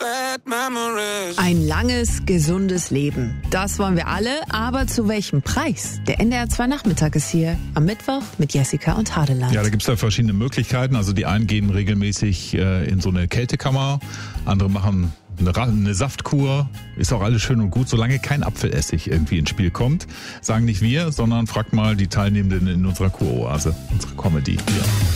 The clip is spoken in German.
Ein langes, gesundes Leben. Das wollen wir alle, aber zu welchem Preis? Der NDR 2 Nachmittag ist hier am Mittwoch mit Jessica und Hadeland. Ja, da gibt's ja verschiedene Möglichkeiten. Also die einen gehen regelmäßig in so eine Kältekammer, andere machen eine Saftkur. Ist auch alles schön und gut, solange kein Apfelessig irgendwie ins Spiel kommt. Sagen nicht wir, sondern fragt mal die Teilnehmenden in unserer Kuroase, unsere Comedy hier.